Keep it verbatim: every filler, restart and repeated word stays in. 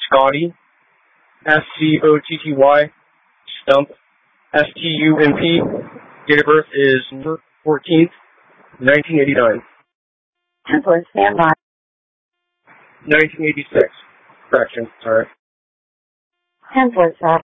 Scotty, S C O T T Y, Stump, S T U M P. Date of birth is November fourteenth, nineteen eighty-nine. ten four, stand by. nineteen eighty-six. Correction, sorry. ten four, stop.